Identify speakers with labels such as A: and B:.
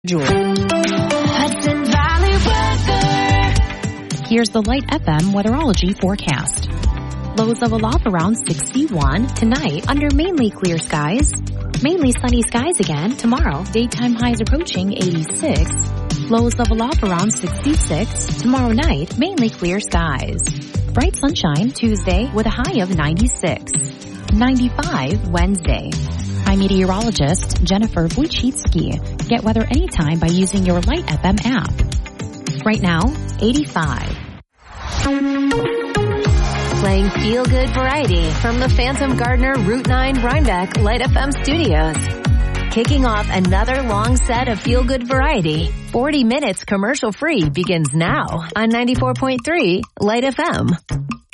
A: Hudson Valley weather. Here's the Light FM weatherology forecast. Lows of aloft around 61 tonight under mainly clear skies. Mainly sunny skies again tomorrow. Daytime highs approaching 86. Lows of aloft around 66 tomorrow night. Mainly clear skies. Bright sunshine Tuesday with a high of 96. 95 Wednesday. I'm meteorologist Jennifer Wojcicki. Get weather anytime by using your Light FM app. Right now, 85.
B: Playing feel-good variety from the Phantom Gardener Route 9 Rhinebeck Light FM studios. Kicking off another long set of feel-good variety. 40 minutes commercial-free begins now on 94.3 Light FM.